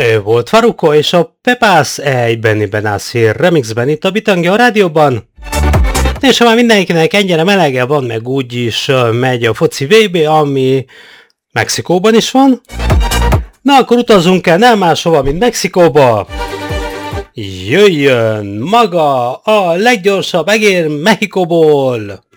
Ő volt Faruko és a Pepász egy Benny Benassi remixben itt a Bitangja a rádióban. És ha már mindenkinek ennyire melege van, meg úgyis megy a foci VB, ami Mexikóban is van, na akkor utazunk el nem máshova, mint Mexikóba. Jöjjön maga a leggyorsabb egér Mexikóból!